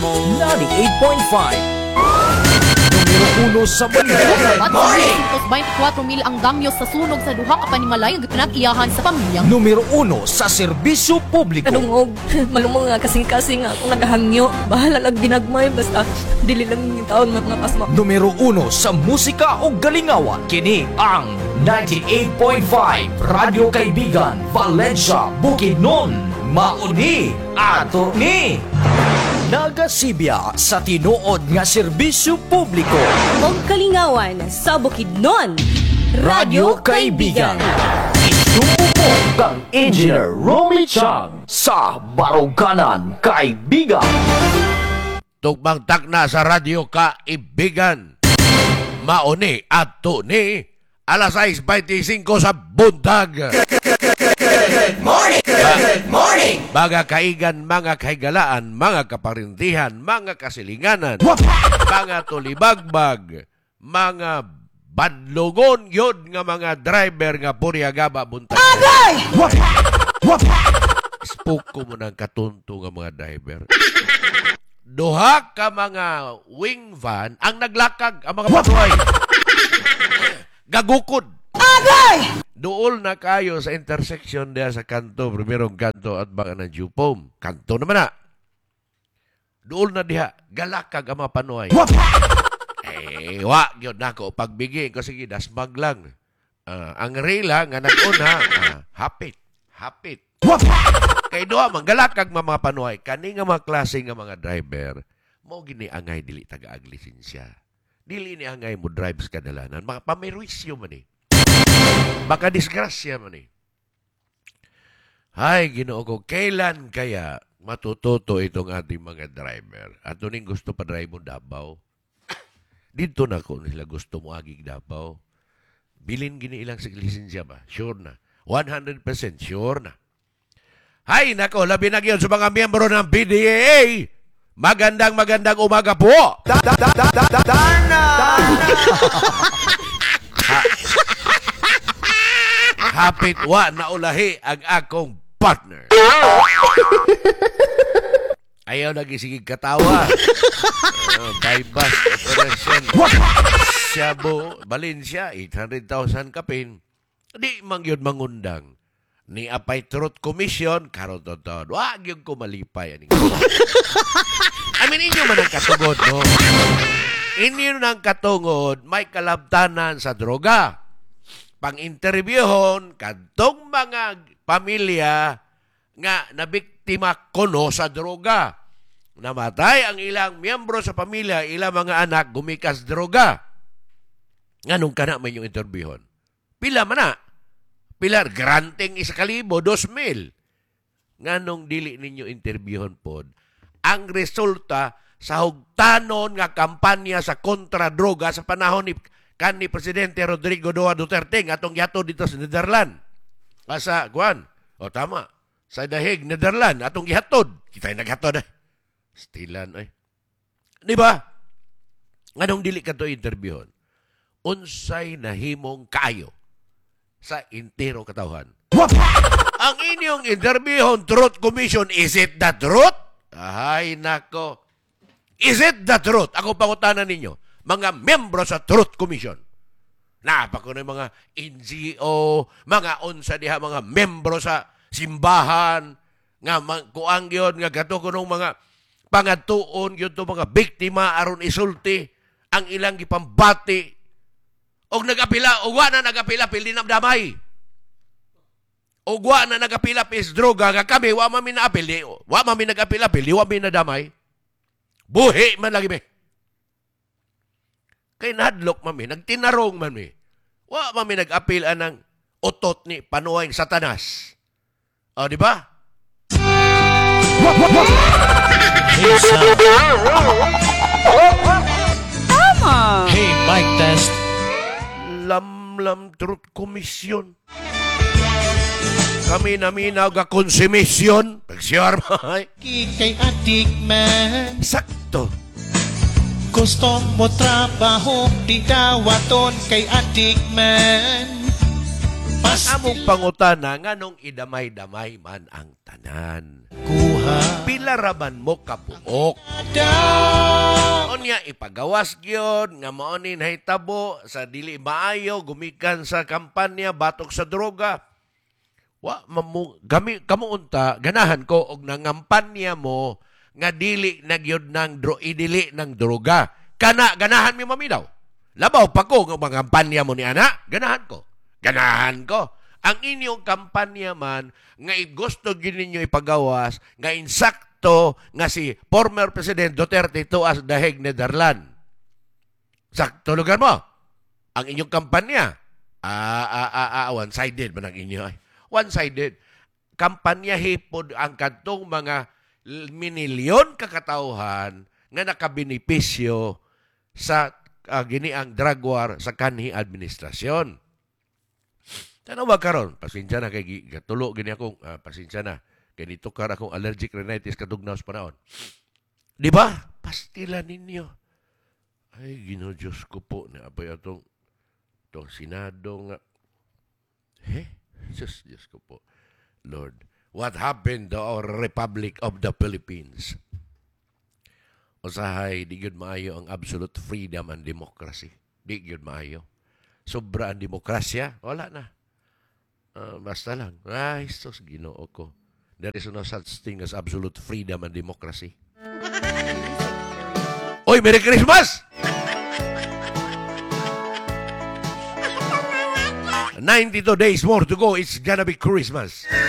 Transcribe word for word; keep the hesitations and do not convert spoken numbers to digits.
ninety-eight point five. Numero uno sa Manila. Good morning! twenty-four mil ang damyos sa sunog sa duha ka panimalay nga pinag-iyahan sa pamilya. Numero uno sa serbisyo publiko. Kanungog, malumong nga kasing-kasing nga kung nagahangyo. Bahala lang ginagmay, basta dili lang yung taon mga pasma. Numero uno sa musika o galingawan. Kini ang ninety-eight point five Radyo Kaibigan, Valencia, Bukidnon. Mauni ato ni nagasibya sa tinuod nga serbisyo publiko. Og kalingawan sa Bukidnon. Radyo Kaibigan. Isumo kang Engineer Romy Chang sa Baruganan, Kaibigan. Tugmang takna sa Radyo Kaibigan. Mauni ato ni alas sais twenty-five sa buntag. Good morning! Good morning! Mga kaigan, mga kaigalaan, mga kaparintihan, mga kasilinganan, mga tulibagbag, mga badlogon yun nga mga driver nga puriagaba buntag. Agay! Spook ko mo ng katunto nga mga driver. Duha ka mga wing van ang naglakag ang mga patuay. Gagukod. Agay! Dool na kayo sa intersection diya sa kanto, primerong kanto at baka ng Jupom. Kanto naman na. Dool na diha, galakag ang mga panuay. Eh, wa, yun na ako. Pagbigay ko, sige, dasmag lang. Uh, ang rila nga nag-una, uh, hapit, hapit. Kay doha, man, galakag mga panuay. Kani nga mga klase nga mga driver, mo gini angay dili taga-aglisensya. Dili ni angay mo drive sa kadalanan. Mga pamirwisyo man eh. Baka disgrasya man eh. Hay, Ginoo ko, kailan kaya matututo itong ating mga driver? At ning gusto pa drive mo Davao? Dito na ko nila gusto mo agig Davao. Bilin gini ilang sa lisensya ba? Sure na. one hundred percent sure na. Hay, nako, labi na yun sa mga miyembro ng B D A A. Magandang magandang umaga po. Da, da, da, da, da, da, Darna! Hapit wa na ulahi ang akong partner. Ayaw nagisigig katawa. uh, bypass operation. Shabu, Valencia, eight hundred thousand kapin. Di mang yun mangundang. Ni apay truth commission, karototod. Wag yung kumalipay. I mean, inyo man ang katungod, no? Inyo nang katungod, may kalabtanan sa droga. Pang-interviewon, kadtong mga pamilya nga nabiktima kono sa droga. Namatay ang ilang miyembro sa pamilya, ilang mga anak gumikas droga. Nganong ka na may yung interviewon? Pila man na? Pilar, granting isa kalibo, dos mil. Nganong dili ninyo interviewon pod? Ang resulta sa hugtanon nga kampanya sa kontra-droga sa panahon ni kan ni Presidente Rodrigo Doa Duterte nga atong yato dito sa Netherlands. Asa, Guan, o tama, sa Dahig, Netherlands, atong gihatod. Kita'y naghatod eh. Stilan eh. Di ba? Anong dili ka to interviewon? Unsay nahimong kaayo sa intero katawhan. Ang inyong interviewon, Truth Commission, is it the truth? Ay, nako. Is it the truth? Ako pangutanan ninyo. Mga membro sa Truth Commission. Napako na mga N G O, mga unsa diha, mga membro sa simbahan, nga kuang yun, nga gato kunong mga pangatuon yun to mga biktima aron isulti ang ilang gipambati. Og nagapila, og wa na nagapila pili na damay. Og wa na nagapila pis droga, nga kami, wa mami na apil, wa mami nagapila pili, wa mami na damay. Buhi man lagi me. Kay nahadlok mami, nagtinarong mami. Wa mami nag-apil anang utot ni panuwing satanas. O, di ba? Tama! Hey, mic test. Lamlam Truth Commission. Kami namin nag-konsumisyon. Pag-siyar mahay. Kay adik man. Sakto. Gusto mo trabaho, di dawaton kay adik man. Pas Among pangutana nga nung idamay-damay man ang tanan. kuha Pila raman mo kabuok. daw. Onya ipagawas gyud nga mao ni nahitabo sa dili maayo gumikan sa kampanya batok sa droga. Wa mamu gami kamo unta ganahan ko og nangampanya mo nga dili na gyud nang dro idili ng droga. Kana ganahan mi maminaw. Labaw pa ko nga mangampanya mo ni ana, ganahan ko. Ganahan ko. Ang inyong kampanya man nga gusto gyud ninyo ipagawas nga insakto nga si former President Duterte tuas The Hague, Netherlands. Sakto lugar mo. Ang inyong kampanya, ah, ah, ah, ah, one-sided man ang inyo. Ay. One-sided. Kampanya hipod ang kadtong mga minilyon kakatauhan nga nakabinipisyo sa uh, giniang drug war sa kanhi administrasyon. Tanaw ba karon? Pasensya na kay gatulo gini akong uh, pasensya na. Kay dito kar akong allergic rhinitis kadugnaw sa panahon. Di ba? Pastila ninyo. Ay, Ginoo Diyos ko po na apay atong itong Senado nga. Eh? Diyos, Diyos ko po. Lord, what happened to our Republic of the Philippines? Usahay, di gyud maayo ang absolute freedom and democracy. Di gyud maayo. Sobra ang demokrasya, wala na. Uh, basta lang. Ay, sus, Ginoo ko. There is no such thing as absolute freedom and democracy. Oy, Merry Christmas! ninety-two days more to go. It's gonna be Christmas.